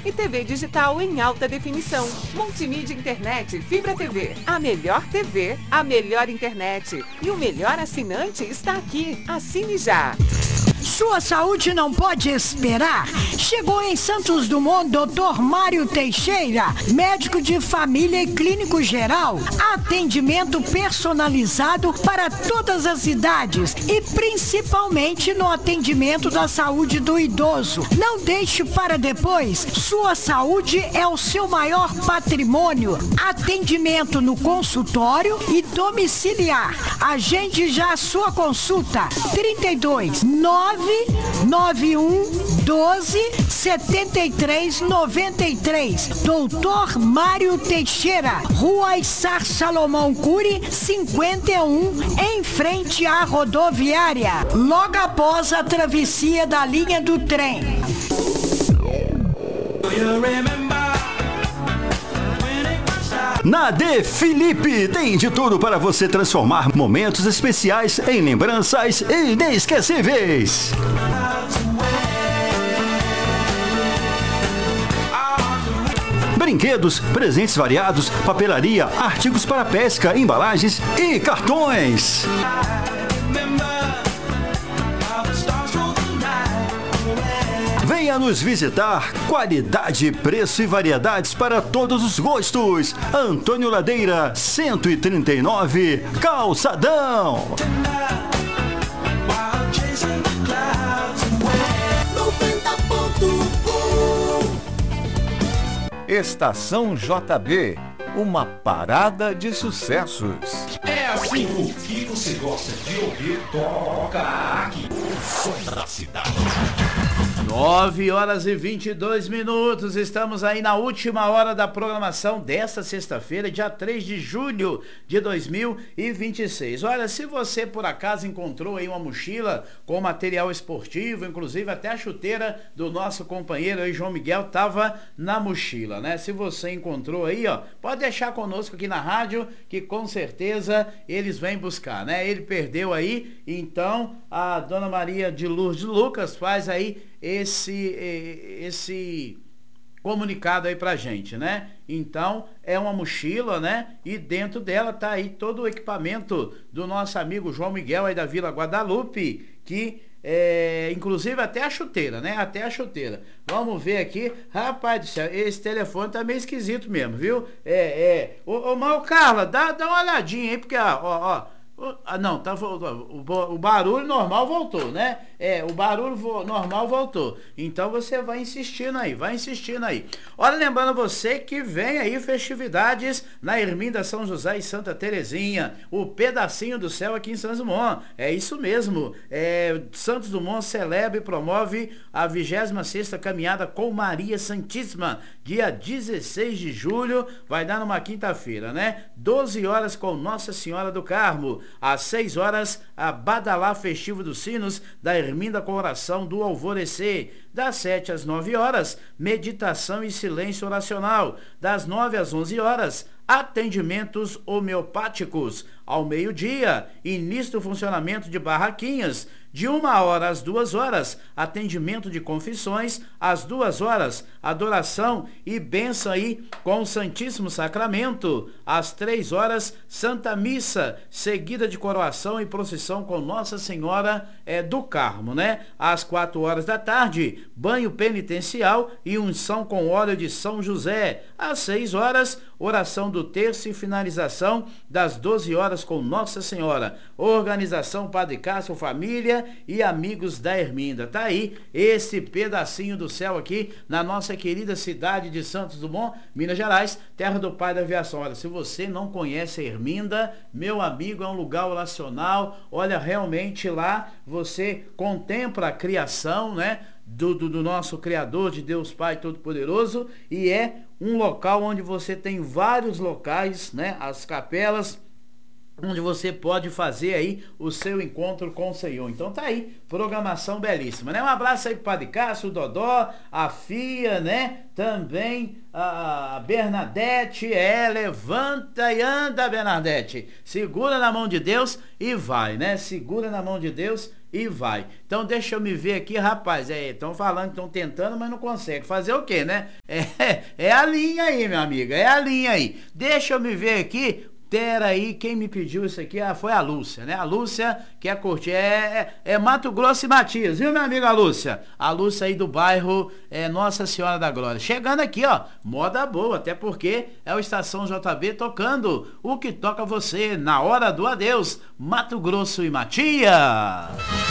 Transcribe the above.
e TV digital em alta definição. Multimídia Internet Fibra TV. A melhor TV, a melhor internet. E o melhor assinante está aqui. Assine já. Sua saúde não pode esperar. Chegou em Santos Dumont Dr. Mário Teixeira, médico de família e clínico geral. Atendimento personalizado para todas as idades e principalmente no atendimento da saúde do idoso. Não deixe para depois. Sua saúde é o seu maior patrimônio. Atendimento no consultório e domiciliar. Agende já a sua consulta. 32 991 12 73 93. Doutor Mário Teixeira, Rua Issar Salomão Cury, 51, em frente à rodoviária, logo após a travessia da linha do trem. Na De Felipe tem de tudo para você transformar momentos especiais em lembranças inesquecíveis. Brinquedos, presentes variados, papelaria, artigos para pesca, embalagens e cartões. Venha nos visitar. Qualidade, preço e variedades para todos os gostos. Antônio Ladeira, 139, Calçadão. Estação JB, uma parada de sucessos. É assim, o que você gosta de ouvir, toca aqui. O som da cidade. 9h22, estamos aí na última hora da programação desta sexta-feira, dia 3 de julho de 2026. Olha, se você por acaso encontrou aí uma mochila com material esportivo, inclusive até a chuteira do nosso companheiro aí, João Miguel, tava na mochila, né? Se você encontrou aí, ó, pode deixar conosco aqui na rádio, que com certeza eles vêm buscar, né? Ele perdeu aí, então a Dona Maria de Lourdes Lucas faz aí esse comunicado aí pra gente, né? Então, é uma mochila, né? E dentro dela tá aí todo o equipamento do nosso amigo João Miguel aí da Vila Guadalupe, que inclusive até a chuteira, né? Até a chuteira. Vamos ver aqui. Rapaz do céu, esse telefone tá meio esquisito mesmo, viu? Ô, Carla, dá uma olhadinha aí, porque, ó. Não, tá, o barulho normal voltou, né? O barulho normal voltou. Então você vai insistindo aí. Olha, lembrando você que vem aí festividades na Erminda São José e Santa Terezinha, o pedacinho do céu aqui em Santos Dumont. É isso mesmo. Santos Dumont celebra e promove a 26ª caminhada com Maria Santíssima, dia 16 de julho, vai dar numa quinta-feira, né? 12 horas com Nossa Senhora do Carmo. Às 6 horas, a Badalá Festivo dos Sinos da Erminda com oração do alvorecer. Das 7 às 9 horas, meditação e silêncio oracional. Das 9 às 11 horas, atendimentos homeopáticos. Ao meio-dia, início do funcionamento de barraquinhas. De 1 hora às 2 horas, atendimento de confissões. Às 2 horas, adoração e bênção aí com o Santíssimo Sacramento. Às 3 horas, Santa Missa, seguida de coroação e procissão com Nossa Senhora do Carmo, né? Às 4 horas da tarde, banho penitencial e unção com óleo de São José. Às 6 horas, oração do terço e finalização das 12 horas com Nossa Senhora. Organização Padre Cássio, família e amigos da Erminda. Tá aí esse pedacinho do céu aqui na nossa querida cidade de Santos Dumont, Minas Gerais, terra do pai da aviação. Olha, se você não conhece a Erminda, meu amigo, é um lugar oracional. Olha, realmente lá você contempla a criação, né? Do nosso Criador, de Deus Pai Todo-Poderoso, e é um local onde você tem vários locais, né? As capelas, onde você pode fazer aí o seu encontro com o Senhor. Então tá aí, programação belíssima, né? Um abraço aí pro Padre Cássio, o Dodó, a Fia, né? Também a Bernadette, levanta e anda, Bernadette. Segura na mão de Deus e vai, né? Segura na mão de Deus e vai. Então deixa eu me ver aqui, rapaz. Estão falando que estão tentando, mas não consegue. Fazer o quê, né? É a linha aí, minha amiga. É a linha aí. Deixa eu me ver aqui. Pera aí, quem me pediu isso aqui foi a Lúcia, né? A Lúcia quer curtir, é Mato Grosso e Matias, viu, minha amiga Lúcia? A Lúcia aí do bairro Nossa Senhora da Glória. Chegando aqui, ó, moda boa, até porque é o Estação JB tocando o que toca você na hora do adeus, Mato Grosso e Matias.